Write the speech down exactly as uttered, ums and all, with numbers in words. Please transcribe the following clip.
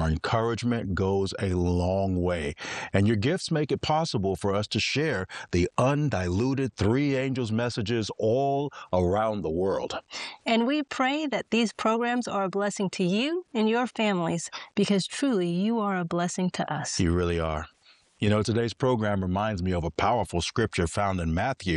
Your encouragement goes a long way, and your gifts make it possible for us to share the undiluted Three Angels messages all around the world. And we pray that these programs are a blessing to you and your families, because truly you are a blessing to us. You really are. You know, today's program reminds me of a powerful scripture found in Matthew